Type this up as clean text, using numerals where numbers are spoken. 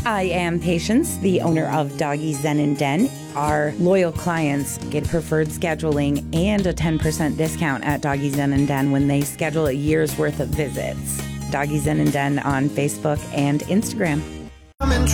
I am Patience, the owner of Doggy Zen and Den. Our loyal clients get preferred scheduling and a 10% discount at Doggy Zen and Den when they schedule a year's worth of visits. Doggy Zen and Den on Facebook and Instagram. I'm in